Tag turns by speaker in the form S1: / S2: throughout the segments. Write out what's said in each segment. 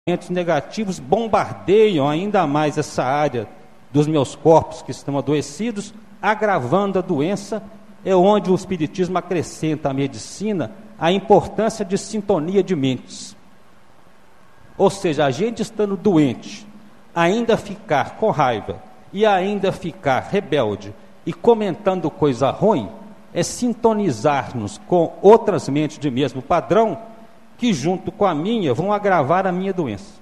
S1: negativos bombardeiam ainda mais essa área dos meus corpos que estão adoecidos, agravando a doença. É onde o Espiritismo acrescenta à medicina a importância de sintonia de mentes. Ou seja, a gente estando doente, ainda ficar com raiva e ainda ficar rebelde e comentando coisa ruim, é sintonizar-nos com outras mentes de mesmo padrão que junto com a minha vão agravar a minha doença.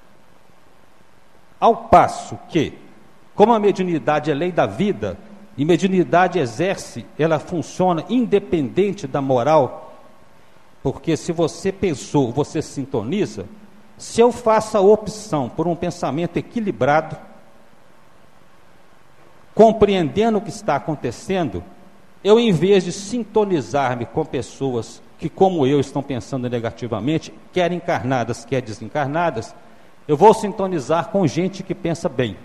S1: Ao passo que, como a mediunidade é lei da vida, e mediunidade exerce, ela funciona independente da moral, porque se você pensou, você sintoniza. Se eu faço a opção por um pensamento equilibrado, compreendendo o que está acontecendo, eu, em vez de sintonizar-me com pessoas que, como eu, estão pensando negativamente, quer encarnadas, quer desencarnadas, eu vou sintonizar com gente que pensa bem.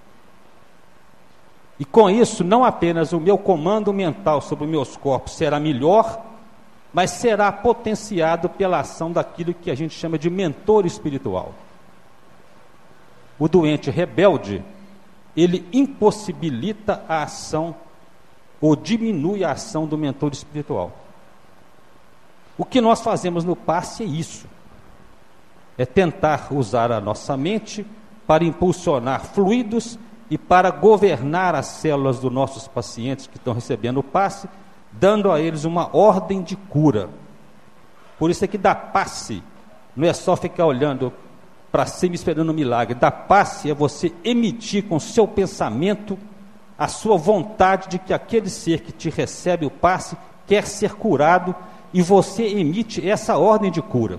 S1: E com isso, não apenas o meu comando mental sobre os meus corpos será melhor, mas será potenciado pela ação daquilo que a gente chama de mentor espiritual. O doente rebelde, ele impossibilita a ação ou diminui a ação do mentor espiritual. O que nós fazemos no passe é isso. É tentar usar a nossa mente para impulsionar fluidos e para governar as células dos nossos pacientes que estão recebendo o passe, dando a eles uma ordem de cura. Por isso é que dar passe não é só ficar olhando para cima esperando um milagre. Dar passe é você emitir com o seu pensamento a sua vontade de que aquele ser que te recebe o passe quer ser curado, e você emite essa ordem de cura.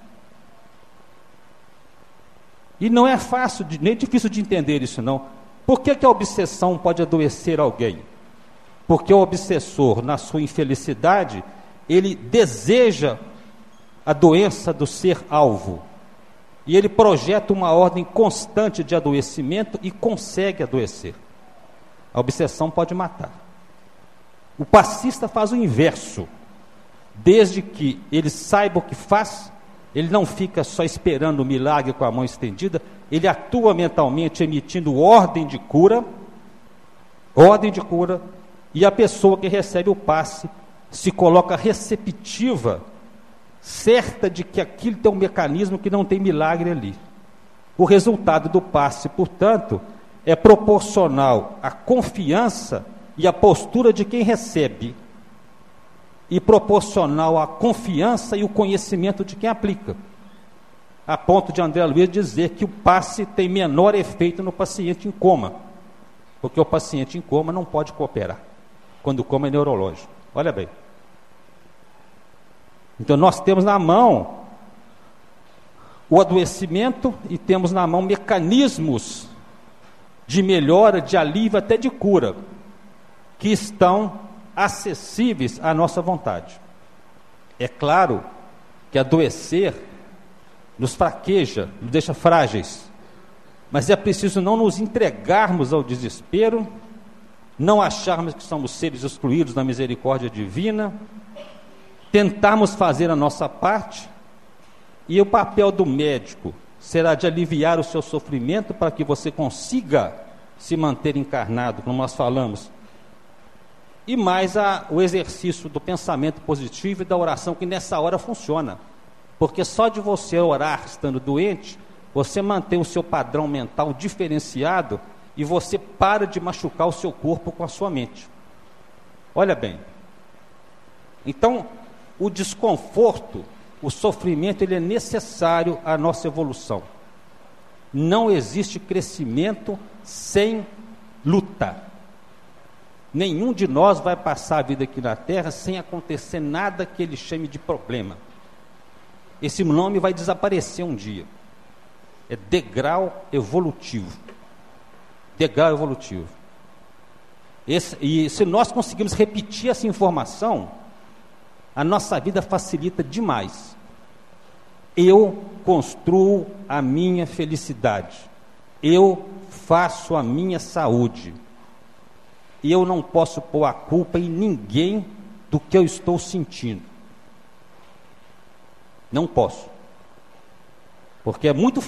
S1: E não é fácil, nem difícil de entender isso não. Por que a obsessão pode adoecer alguém? Porque o obsessor, na sua infelicidade, ele deseja a doença do ser alvo. E ele projeta uma ordem constante de adoecimento e consegue adoecer. A obsessão pode matar. O passista faz o inverso. Desde que ele saiba o que faz, ele não fica só esperando o milagre com a mão estendida, ele atua mentalmente emitindo ordem de cura, e a pessoa que recebe o passe se coloca receptiva, certa de que aquilo tem um mecanismo que não tem milagre ali. O resultado do passe, portanto, é proporcional à confiança e à postura de quem recebe, e proporcional à confiança e o conhecimento de quem aplica, a ponto de André Luiz dizer que o passe tem menor efeito no paciente em coma, porque o paciente em coma não pode cooperar, quando o coma é neurológico. Olha bem. Então nós temos na mão o adoecimento e temos na mão mecanismos de melhora, de alívio, até de cura, que estão acessíveis à nossa vontade. É claro que adoecer nos fraqueja, nos deixa frágeis, mas é preciso não nos entregarmos ao desespero, não acharmos que somos seres excluídos da misericórdia divina, tentarmos fazer a nossa parte, e o papel do médico será de aliviar o seu sofrimento para que você consiga se manter encarnado, como nós falamos, e mais o exercício do pensamento positivo e da oração, que nessa hora funciona, porque só de você orar estando doente, você mantém o seu padrão mental diferenciado e você para de machucar o seu corpo com a sua mente. Olha bem, então o desconforto, o sofrimento, ele é necessário à nossa evolução. Não existe crescimento sem luta. Nenhum de nós vai passar a vida aqui na Terra sem acontecer nada que ele chame de problema. Esse nome vai desaparecer um dia. É degrau evolutivo. Degrau evolutivo. E se nós conseguirmos repetir essa informação, a nossa vida facilita demais. Eu construo a minha felicidade. Eu faço a minha saúde. E eu não posso pôr a culpa em ninguém do que eu estou sentindo. Não posso. Porque é muito